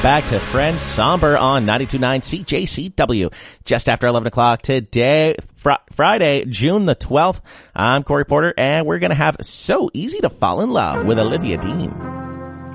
back to Friends Somber on 92.9 CJCW. Just after 11 o'clock today, Friday, June the 12th. I'm Corey Porter, and we're going to have So Easy to Fall in Love with Olivia Dean.